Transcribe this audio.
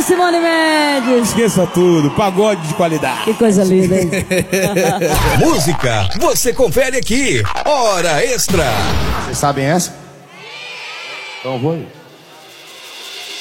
de Simone Mendes. Esqueça tudo, pagode de qualidade. Que coisa linda, hein? Música, você confere aqui. Hora Extra. Vocês sabem essa? Então vou aí.